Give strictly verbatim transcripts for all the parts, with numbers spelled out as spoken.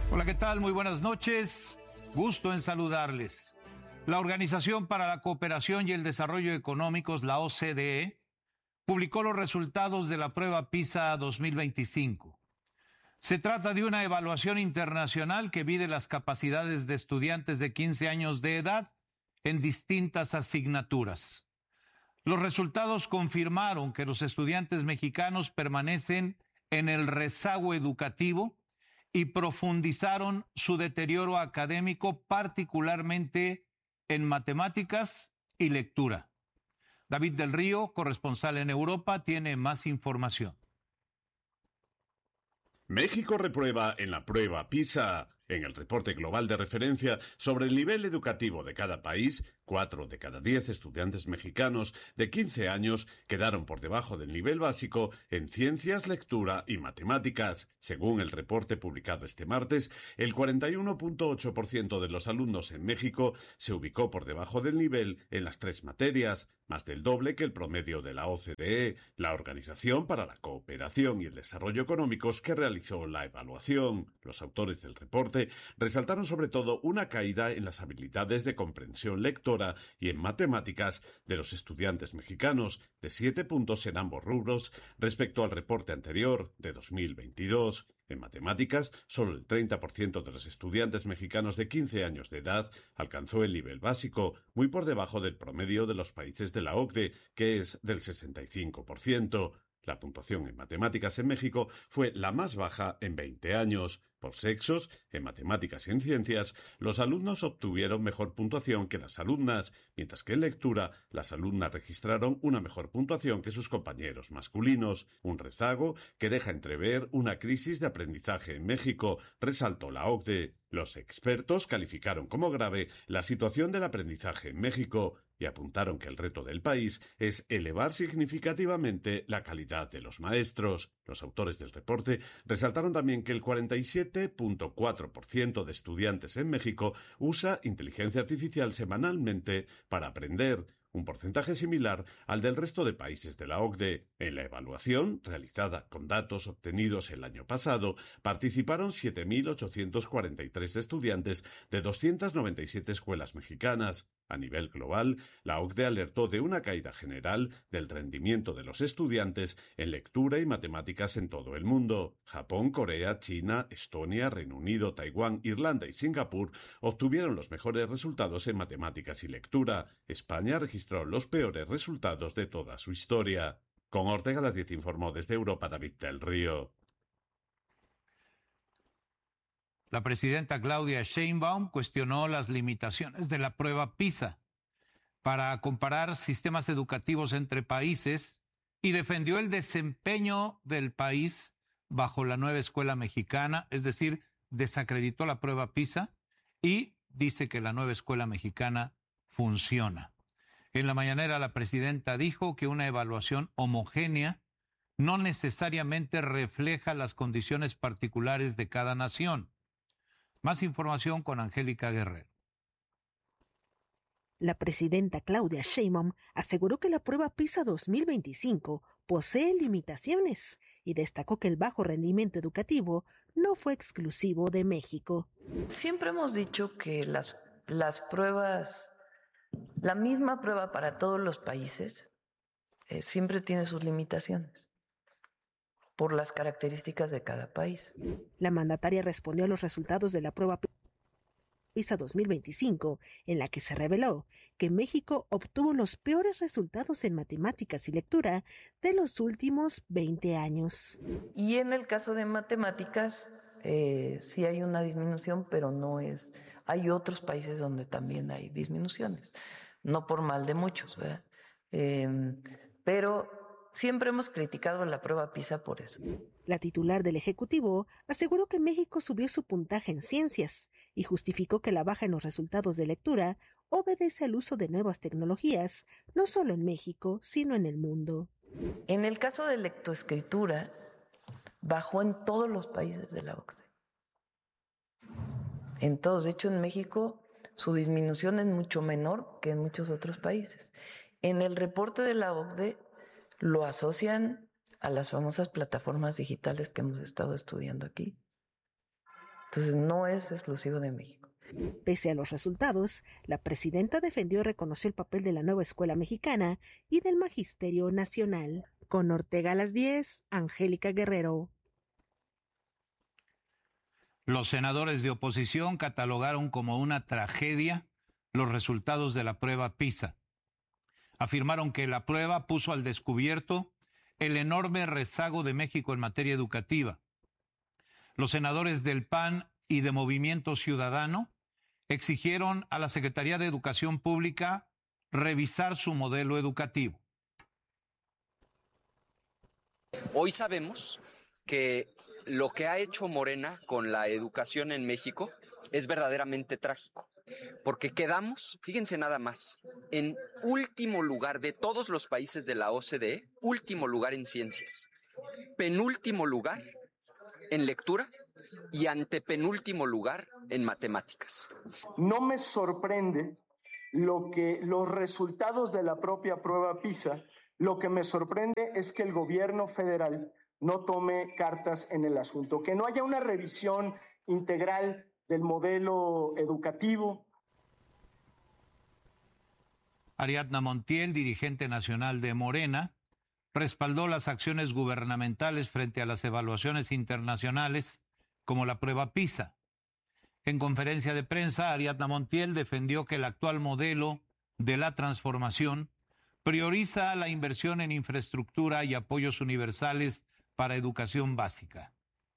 Hola, ¿qué tal? Muy buenas noches. Gusto en saludarles. La Organización para la Cooperación y el Desarrollo Económicos, la O C D E, publicó los resultados de la prueba PISA dos mil veinticinco. Se trata de una evaluación internacional que mide las capacidades de estudiantes de quince años de edad en distintas asignaturas. Los resultados confirmaron que los estudiantes mexicanos permanecen en el rezago educativo y profundizaron su deterioro académico, particularmente en matemáticas y lectura. David del Río, corresponsal en Europa, tiene más información. México reprueba en la prueba PISA. En el reporte global de referencia sobre el nivel educativo de cada país, cuatro de cada diez estudiantes mexicanos de quince años quedaron por debajo del nivel básico en ciencias, lectura y matemáticas. Según el reporte publicado este martes, el cuarenta y uno punto ocho por ciento de los alumnos en México se ubicó por debajo del nivel en las tres materias, más del doble que el promedio de la O C D E, la Organización para la Cooperación y el Desarrollo Económicos, que realizó la evaluación. Los autores del reporte resaltaron sobre todo una caída en las habilidades de comprensión lectora y en matemáticas de los estudiantes mexicanos, de siete puntos en ambos rubros respecto al reporte anterior de dos mil veintidós. En matemáticas, solo el treinta por ciento de los estudiantes mexicanos de quince años de edad alcanzó el nivel básico, muy por debajo del promedio de los países de la O C D E, que es del sesenta y cinco por ciento. La puntuación en matemáticas en México fue la más baja en veinte años. Por sexos, en matemáticas y en ciencias, los alumnos obtuvieron mejor puntuación que las alumnas, mientras que en lectura, las alumnas registraron una mejor puntuación que sus compañeros masculinos. Un rezago que deja entrever una crisis de aprendizaje en México, resaltó la O C D E. Los expertos calificaron como grave la situación del aprendizaje en México y apuntaron que el reto del país es elevar significativamente la calidad de los maestros. Los autores del reporte resaltaron también que el cuarenta y siete punto cuatro por ciento de estudiantes en México usa inteligencia artificial semanalmente para aprender, un porcentaje similar al del resto de países de la O C D E. En la evaluación, realizada con datos obtenidos el año pasado, participaron siete mil ochocientos cuarenta y tres estudiantes de doscientas noventa y siete escuelas mexicanas. A nivel global, la O C D E alertó de una caída general del rendimiento de los estudiantes en lectura y matemáticas en todo el mundo. Japón, Corea, China, Estonia, Reino Unido, Taiwán, Irlanda y Singapur obtuvieron los mejores resultados en matemáticas y lectura. España registró los peores resultados de toda su historia. Con Ortega a las diez informó desde Europa David del Río. La presidenta Claudia Sheinbaum cuestionó las limitaciones de la prueba PISA para comparar sistemas educativos entre países y defendió el desempeño del país bajo la nueva escuela mexicana, es decir, desacreditó la prueba PISA y dice que la nueva escuela mexicana funciona. En la mañanera la presidenta dijo que una evaluación homogénea no necesariamente refleja las condiciones particulares de cada nación. Más información con Angélica Guerrero. La presidenta Claudia Sheinbaum aseguró que la prueba PISA dos mil veinticinco posee limitaciones y destacó que el bajo rendimiento educativo no fue exclusivo de México. Siempre hemos dicho que las, las pruebas, la misma prueba para todos los países, eh, siempre tiene sus limitaciones por las características de cada país. La mandataria respondió a los resultados de la prueba PISA dos mil veinticinco, en la que se reveló que México obtuvo los peores resultados en matemáticas y lectura de los últimos veinte años. Y en el caso de matemáticas, eh, sí hay una disminución, pero no es... Hay otros países donde también hay disminuciones, no por mal de muchos, ¿verdad? Eh, pero siempre hemos criticado la prueba PISA por eso. La titular del Ejecutivo aseguró que México subió su puntaje en ciencias y justificó que la baja en los resultados de lectura obedece al uso de nuevas tecnologías, no solo en México, sino en el mundo. En el caso de lectoescritura, bajó en todos los países de la O C D E. En todos. De hecho, en México su disminución es mucho menor que en muchos otros países. En el reporte de la O C D E lo asocian a las famosas plataformas digitales que hemos estado estudiando aquí. Entonces no es exclusivo de México. Pese a los resultados, la presidenta defendió y reconoció el papel de la nueva escuela mexicana y del Magisterio Nacional. Con Ortega a las diez, Angélica Guerrero. Los senadores de oposición catalogaron como una tragedia los resultados de la prueba PISA. Afirmaron que la prueba puso al descubierto el enorme rezago de México en materia educativa. Los senadores del P A N y de Movimiento Ciudadano exigieron a la Secretaría de Educación Pública revisar su modelo educativo. Hoy sabemos que lo que ha hecho Morena con la educación en México es verdaderamente trágico, porque quedamos, fíjense nada más, en último lugar de todos los países de la O C D E, último lugar en ciencias, penúltimo lugar en lectura y antepenúltimo lugar en matemáticas. No me sorprende lo que los resultados de la propia prueba PISA, lo que me sorprende es que el gobierno federal no tome cartas en el asunto, que no haya una revisión integral del modelo educativo. Ariadna Montiel, dirigente nacional de Morena, respaldó las acciones gubernamentales frente a las evaluaciones internacionales como la prueba PISA. En conferencia de prensa, Ariadna Montiel defendió que el actual modelo de la transformación prioriza la inversión en infraestructura y apoyos universales para educación básica.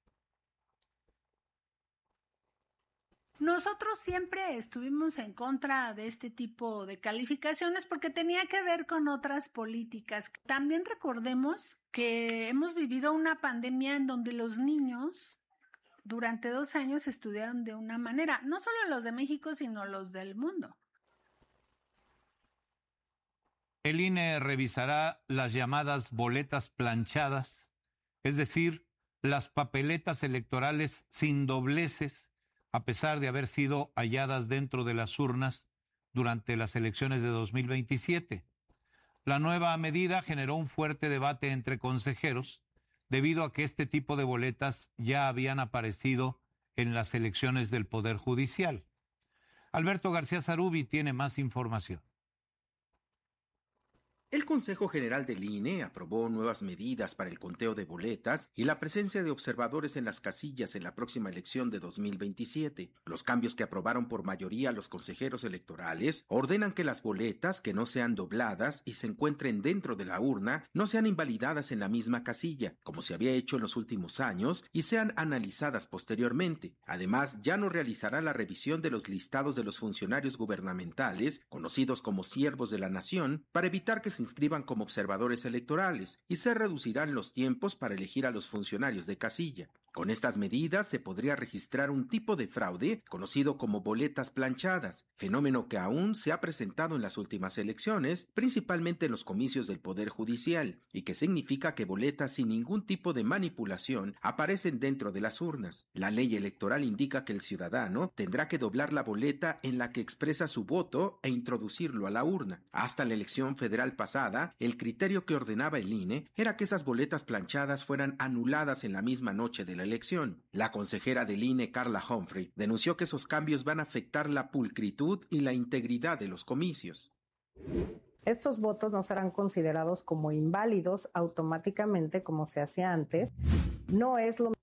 Nosotros siempre estuvimos en contra de este tipo de calificaciones porque tenía que ver con otras políticas. También recordemos que hemos vivido una pandemia en donde los niños durante dos años estudiaron de una manera, no solo los de México, sino los del mundo. El I N E revisará las llamadas boletas planchadas, es decir, las papeletas electorales sin dobleces, a pesar de haber sido halladas dentro de las urnas durante las elecciones de dos mil veintisiete. La nueva medida generó un fuerte debate entre consejeros, debido a que este tipo de boletas ya habían aparecido en las elecciones del Poder Judicial. Alberto García Zarubi tiene más información. El Consejo General del I N E aprobó nuevas medidas para el conteo de boletas y la presencia de observadores en las casillas en la próxima elección de dos mil veintisiete. Los cambios que aprobaron por mayoría los consejeros electorales ordenan que las boletas que no sean dobladas y se encuentren dentro de la urna no sean invalidadas en la misma casilla, como se había hecho en los últimos años, y sean analizadas posteriormente. Además, ya no realizará la revisión de los listados de los funcionarios gubernamentales, conocidos como siervos de la nación, para evitar que se inscriban como observadores electorales, y se reducirán los tiempos para elegir a los funcionarios de casilla. Con estas medidas se podría registrar un tipo de fraude conocido como boletas planchadas, fenómeno que aún se ha presentado en las últimas elecciones, principalmente en los comicios del Poder Judicial, y que significa que boletas sin ningún tipo de manipulación aparecen dentro de las urnas. La ley electoral indica que el ciudadano tendrá que doblar la boleta en la que expresa su voto e introducirlo a la urna. Hasta la elección federal pasada, el criterio que ordenaba el I N E era que esas boletas planchadas fueran anuladas en la misma noche de la elección. La consejera del I N E, Carla Humphrey, denunció que esos cambios van a afectar la pulcritud y la integridad de los comicios. Estos votos no serán considerados como inválidos automáticamente como se hacía antes. No es lo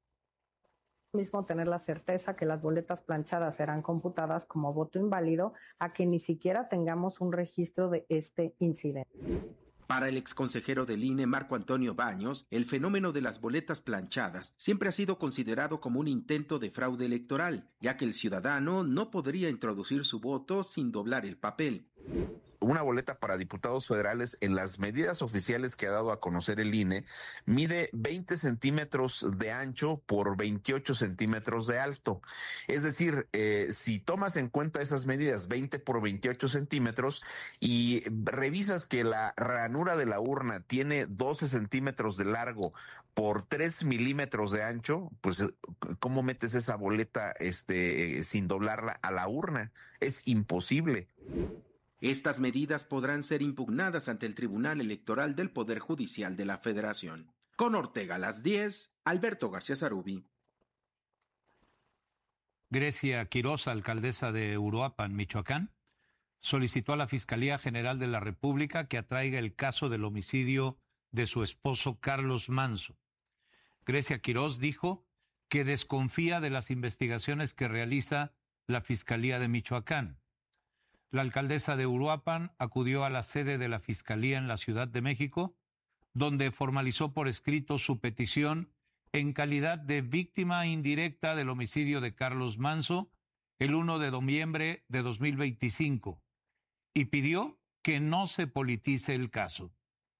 mismo tener la certeza que las boletas planchadas serán computadas como voto inválido a que ni siquiera tengamos un registro de este incidente. Para el exconsejero del I N E, Marco Antonio Baños, el fenómeno de las boletas planchadas siempre ha sido considerado como un intento de fraude electoral, ya que el ciudadano no podría introducir su voto sin doblar el papel. Una boleta para diputados federales, en las medidas oficiales que ha dado a conocer el I N E, mide veinte centímetros de ancho por veintiocho centímetros de alto. Es decir, eh, si tomas en cuenta esas medidas, veinte por veintiocho centímetros, y revisas que la ranura de la urna tiene doce centímetros de largo por tres milímetros de ancho, pues ¿cómo metes esa boleta este, sin doblarla a la urna? Es imposible. Estas medidas podrán ser impugnadas ante el Tribunal Electoral del Poder Judicial de la Federación. Con Ortega a las diez, Alberto García Zarubi. Grecia Quirós, alcaldesa de Uruapan, Michoacán, solicitó a la Fiscalía General de la República que atraiga el caso del homicidio de su esposo Carlos Manso. Grecia Quirós dijo que desconfía de las investigaciones que realiza la Fiscalía de Michoacán. La alcaldesa de Uruapan acudió a la sede de la Fiscalía en la Ciudad de México, donde formalizó por escrito su petición en calidad de víctima indirecta del homicidio de Carlos Manso el primero de noviembre de dos mil veinticinco y pidió que no se politice el caso.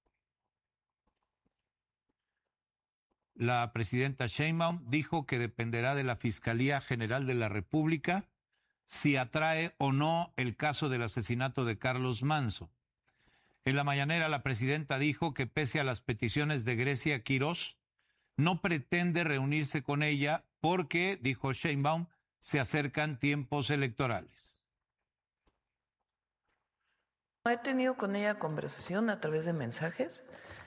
La presidenta Sheinbaum dijo que dependerá de la Fiscalía General de la República si atrae o no el caso del asesinato de Carlos Manso. En la mañanera, la presidenta dijo que pese a las peticiones de Grecia Quirós, no pretende reunirse con ella porque, dijo Sheinbaum, se acercan tiempos electorales. He tenido con ella conversación a través de mensajes.